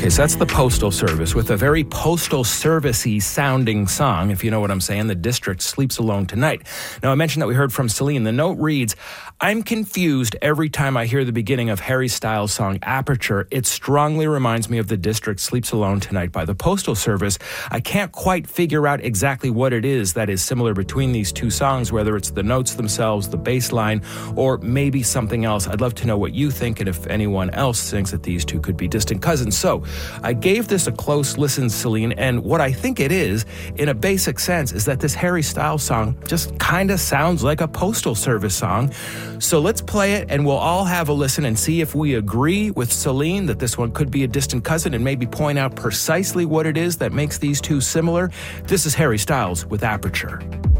Okay, so that's the Postal Service with a very Postal Service-y sounding song, if you know what I'm saying. The District Sleeps Alone Tonight. Now, I mentioned that we heard from Celine. The note reads, I'm confused every time I hear the beginning of Harry Styles' song Aperture. It strongly reminds me of The District Sleeps Alone Tonight by the Postal Service. I can't quite figure out exactly what it is that is similar between these two songs, whether it's the notes themselves, the bass line, or maybe something else. I'd love to know what you think and if anyone else thinks that these two could be distant cousins. So I gave this a close listen, Celine, and what I think it is, in a basic sense, is that this Harry Styles song just kind of sounds like a Postal Service song. So let's play it, and we'll all have a listen and see if we agree with Celine that this one could be a distant cousin and maybe point out precisely what it is that makes these two similar. This is Harry Styles with Aperture.